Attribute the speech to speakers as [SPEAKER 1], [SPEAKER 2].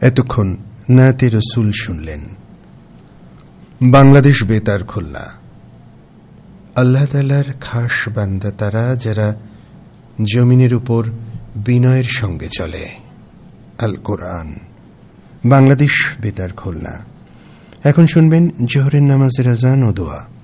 [SPEAKER 1] এতক্ষণ নাতে রসুল শুনলেন। বাংলাদেশ বেতার খুলনা। আল্লাহ তাআলার খাস বান্দা তারা যারা জমিনের উপর বিনয়ের সঙ্গে চলে। আল কোরআন। বাংলাদেশ বেতার খুলনা। এখন শুনবেন জোহরের নামাজের আযান ও দোয়া।